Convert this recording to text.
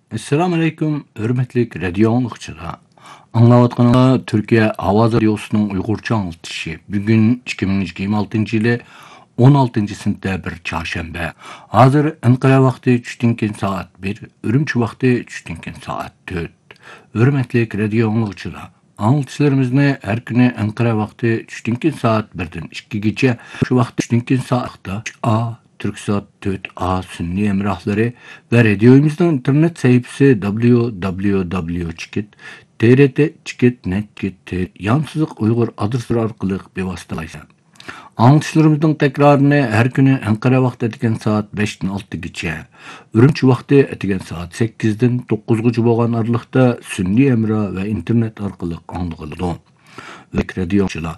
Assalamu alaykum, hörmetlik radio anlıqçılar. Anlavatqanlar Türkiye Avaz Radiosu'nun Uygurca anlatışı. Bugün 2026 yılı 16 sentabr çarşamba. Hazır Ankara vakti düştünken saat 1, Ürümçi vakti düştünken saat 4. Hörmetlik radio anlıqçılar. Anlatışlarımızı her günü Ankara vakti düştünken saat 1'den 2'gece, şu vakti düştünken saatte A Türksat 4A Sünni emrahları ve radyomuzun internet sayfası www.trt.net yansızlık Uygur adresleri arkalı bir vasıtalaysa. Anlatışlarımızın tekrarını her günü Ankara vakti etiken saat 5'den 6'gece, Ürümçi vakti etiken saat 8'den 9'gıcı boğan aralıkta Sünni emrah ve internet arkalı anlıqılıdı. Ve radyoçular.